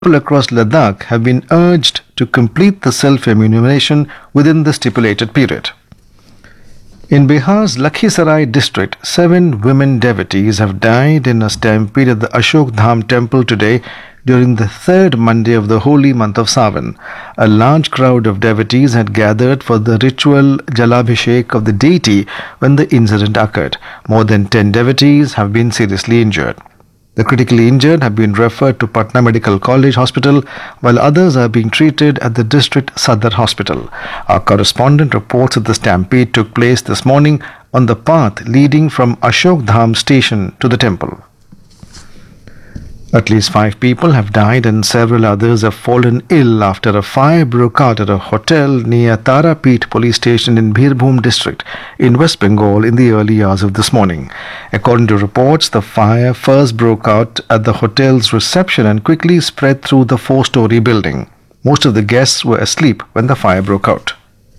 People across Ladakh have been urged to complete the self-immunization within the stipulated period. In Bihar's Lakhisarai district, 7 women devotees have died in a stampede at the Ashok Dham temple today during the third Monday of the holy month of Sawan. A large crowd of devotees had gathered for the ritual Jalabhishek of the deity when the incident occurred. More than 10 devotees have been seriously injured. The critically injured have been referred to Patna Medical College Hospital, while others are being treated at the district Sadar Hospital. Our correspondent reports that the stampede took place this morning on the path leading from Ashok Dham station to the temple. At least 5 people have died and several others have fallen ill after a fire broke out at a hotel near Tarapet police station in Birbhum district in West Bengal in the early hours of this morning. According to reports, the fire first broke out at the hotel's reception and quickly spread through the 4-story building. Most of the guests were asleep when the fire broke out.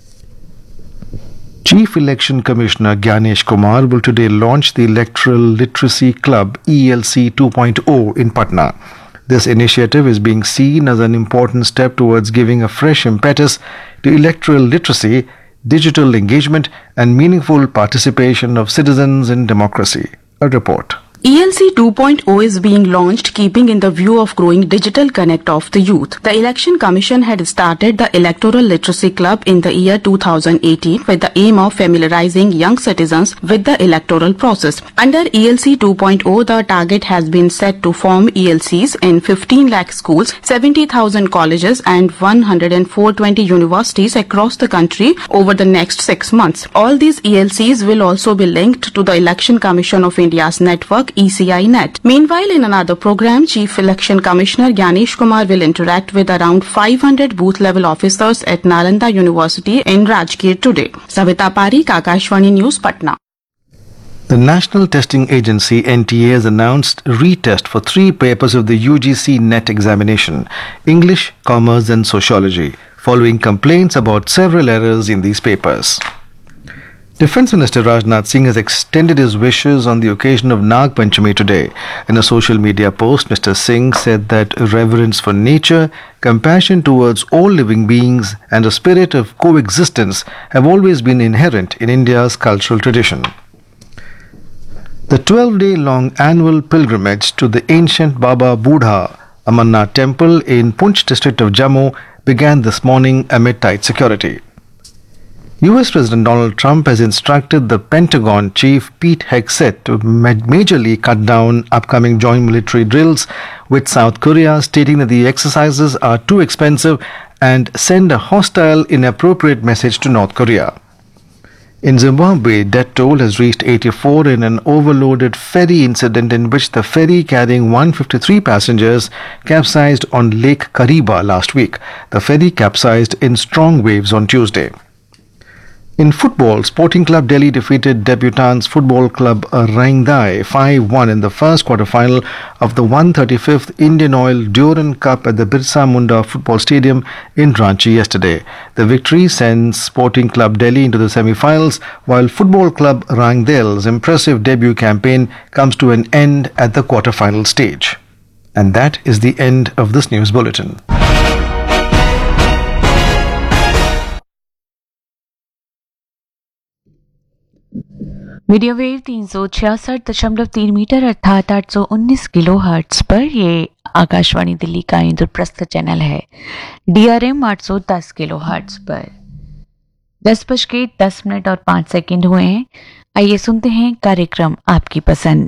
Chief Election Commissioner Gyanesh Kumar will today launch the Electoral Literacy Club ELC 2.0 in Patna. This initiative is being seen as an important step towards giving a fresh impetus to electoral literacy, digital engagement, and meaningful participation of citizens in democracy. A report. ELC 2.0 is being launched keeping in the view of growing digital connect of the youth. The Election Commission had started the Electoral Literacy Club in the year 2018 with the aim of familiarizing young citizens with the electoral process. Under ELC 2.0, the target has been set to form ELCs in 15 lakh schools, 70,000 colleges and 120 universities across the country over the next 6 months. All these ELCs will also be linked to the Election Commission of India's network ECI Net. Meanwhile, in another program, Chief Election Commissioner Gyanesh Kumar will interact with around 500 booth-level officers at Nalanda University in Rajgir today. Savita Parik, Akashvani News, Patna. The National Testing Agency NTA has announced retest for 3 papers of the UGC NET examination: English, Commerce and Sociology, following complaints about several errors in these papers. Defence Minister Rajnath Singh has extended his wishes on the occasion of Nag Panchami today. In a social media post, Mr. Singh said that reverence for nature, compassion towards all living beings and a spirit of coexistence have always been inherent in India's cultural tradition. The 12-day-long annual pilgrimage to the ancient Baba Budha Amarnath temple in Poonch district of Jammu began this morning amid tight security. US President Donald Trump has instructed the Pentagon Chief Pete Hegseth to majorly cut down upcoming joint military drills with South Korea, stating that the exercises are too expensive and send a hostile, inappropriate message to North Korea. In Zimbabwe, death toll has reached 84 in an overloaded ferry incident in which the ferry carrying 153 passengers capsized on Lake Kariba last week. The ferry capsized in strong waves on Tuesday. In football, Sporting Club Delhi defeated debutants Football Club Raingdai 5-1 in the first quarter-final of the 135th Indian Oil Durand Cup at the Birsa Munda Football Stadium in Ranchi yesterday. The victory sends Sporting Club Delhi into the semi-finals, while Football Club Rangdail's impressive debut campaign comes to an end at the quarter-final stage. And that is the end of this news bulletin. Medium wave 366.3 metre अर्थात 819 kilo hertz पर ये आकाशवाणी दिल्ली का Indraprastha channel है। DRM 810 kilo hertz पर 10:10 और 5 second हुए हैं। आइए सुनते हैं कार्यक्रम आपकी पसंद।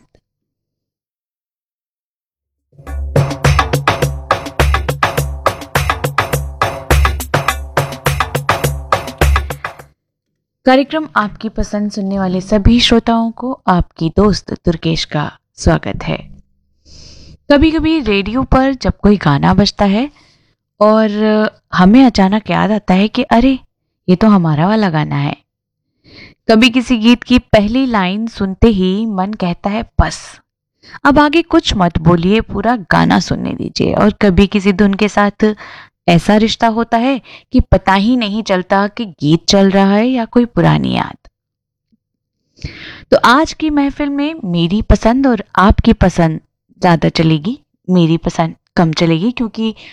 कार्यक्रम आपकी पसंद सुनने वाले सभी श्रोताओं को आपकी दोस्त दुर्गेश का स्वागत है। कभी कभी रेडियो पर जब कोई गाना बजता है और हमें अचानक याद आता है कि अरे ये तो हमारा वाला गाना है। कभी किसी गीत की पहली लाइन सुनते ही मन कहता है बस अब आगे कुछ मत बोलिए, पूरा गाना सुनने दीजिए। और कभी किसी धुन के साथ ऐसा रिश्ता होता है कि पता ही नहीं चलता कि गीत चल रहा है या कोई पुरानी याद। तो आज की महफिल में मेरी पसंद और आपकी पसंद ज्यादा चलेगी। मेरी पसंद कम चलेगी, क्योंकि